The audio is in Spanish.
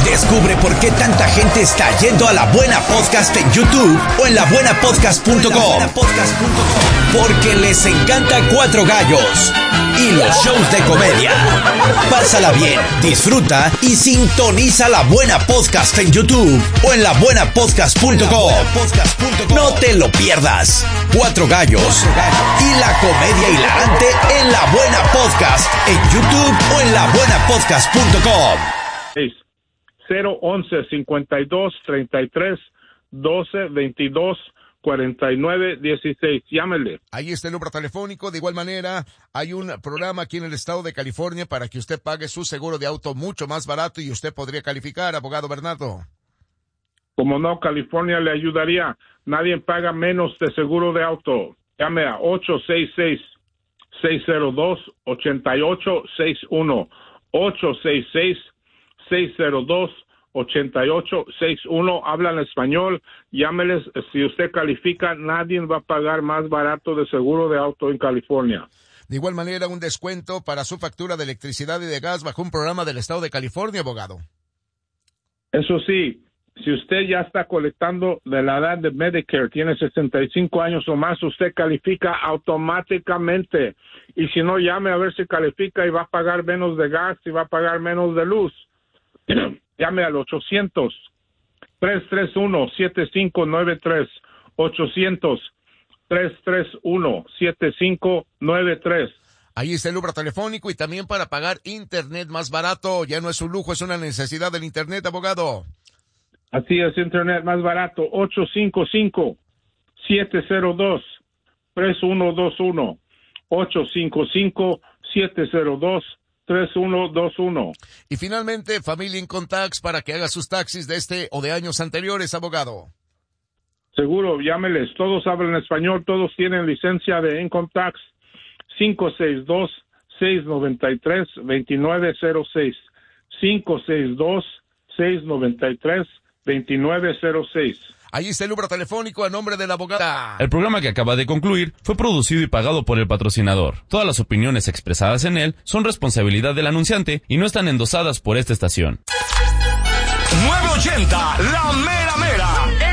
Descubre por qué tanta gente está yendo a La Buena Podcast en YouTube o en labuenapodcast.com. Porque les encanta Cuatro Gallos y los shows de comedia. Pásala bien, disfruta y sintoniza La Buena Podcast en YouTube o en labuenapodcast.com. No te lo pierdas. Cuatro Gallos y la comedia hilarante en La Buena Podcast en YouTube o en labuenapodcast.com. 011-52-33-12-22-49-16. Llámele. Ahí está el número telefónico. De igual manera, hay un programa aquí en el estado de California para que usted pague su seguro de auto mucho más barato y usted podría calificar, abogado Bernardo. Como no, California le ayudaría. Nadie paga menos de seguro de auto. Llame a 866-602-8861. 866-602-8861. Hablan español. Llámeles. Si usted califica, nadie va a pagar más barato de seguro de auto en California. De igual manera, un descuento para su factura de electricidad y de gas bajo un programa del estado de California, abogado. Eso sí, si usted ya está colectando de la edad de Medicare, tiene 65 años o más, usted califica automáticamente. Y si no, llame a ver si califica y va a pagar menos de gas y va a pagar menos de luz. Llame al 800-331-7593. 800-331-7593. Ahí está el número telefónico y también para pagar internet más barato. Ya no es un lujo, es una necesidad del internet, abogado. Así es, internet más barato, 855-702-3121, 855-702-3121. Y finalmente, Family Income Tax para que haga sus taxis de este o de años anteriores, abogado. Seguro, llámeles, todos hablan español, todos tienen licencia de Income Tax, 562-693-2906, 562-693-2906. Ahí está el número telefónico a nombre de la abogada. El programa que acaba de concluir fue producido y pagado por el patrocinador. Todas las opiniones expresadas en él son responsabilidad del anunciante y no están endosadas por esta estación. 980, la mera mera.